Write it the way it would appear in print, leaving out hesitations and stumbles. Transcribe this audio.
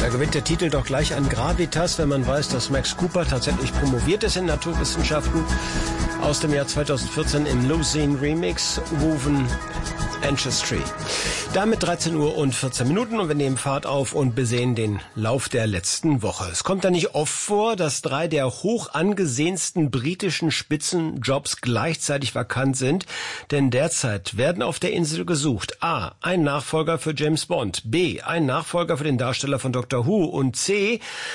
Da gewinnt der Titel doch gleich an Gravitas, wenn man weiß, dass Max Cooper tatsächlich promoviert ist in Naturwissenschaften. Aus dem Jahr 2014 im Lucene Remix, Woven Ancestry. Damit 13 Uhr und 14 Minuten und wir nehmen Fahrt auf und besehen den Lauf der letzten Woche. Es kommt ja nicht oft vor, dass 3 der hoch angesehensten britischen Spitzenjobs gleichzeitig vakant sind, denn derzeit werden auf der Insel gesucht: A. ein Nachfolger für James Bond, B. ein Nachfolger für den Darsteller von Doctor Who und C.